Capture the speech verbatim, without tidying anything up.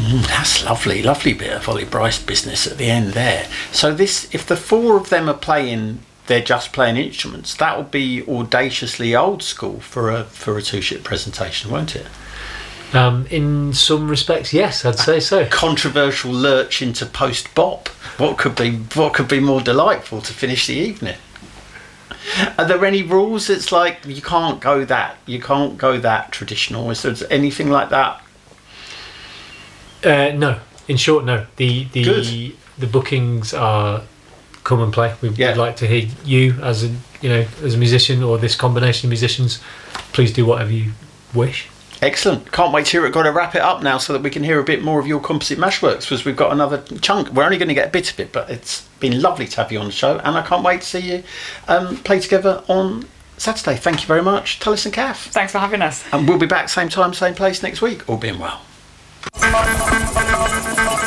Mm, that's lovely, lovely bit of Ollie Bryce business at the end there. So this, if the four of them are playing, they're just playing instruments, that will be audaciously old school for a for a two-ship presentation, won't it? Um, in some respects, yes, I'd say so. Controversial lurch into post-bop. What could be what could be more delightful to finish the evening? Are there any rules? It's like you can't go that you can't go that traditional. Is there anything like that? Uh, no. In short, no. The the Good. the bookings are come and play. We, Yeah. We'd like to hear you as a you know as a musician, or this combination of musicians. Please do whatever you wish. Excellent. Can't wait to hear it. Got to wrap it up now so that we can hear a bit more of your Composite Mashworks, because we've got another chunk. We're only going to get a bit of it, but it's been lovely to have you on the show, and I can't wait to see you um, play together on Saturday. Thank you very much, Tallis and Kath. Thanks for having us. And we'll be back same time, same place next week, all being well.